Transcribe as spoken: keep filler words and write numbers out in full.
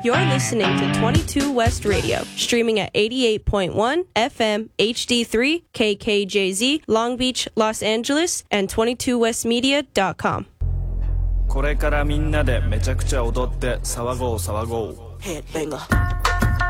You're listening to twenty-two West Radio, streaming at eighty-eight point one F M H D three K K J Z Long Beach, Los Angeles, and twenty-two west media dot com. これからみんなでめちゃくちゃ踊って騒ごう騒ごう。 Headbanger.